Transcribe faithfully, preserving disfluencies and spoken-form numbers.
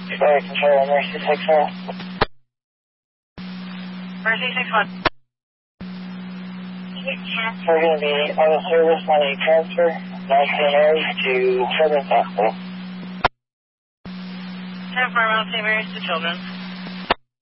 Fire control, Mercy six one. Mercy six one. We're going to be on the service on a transfer, Mount Saint Mary's to Children's Hospital. ten four Mount Saint Mary's to Children's.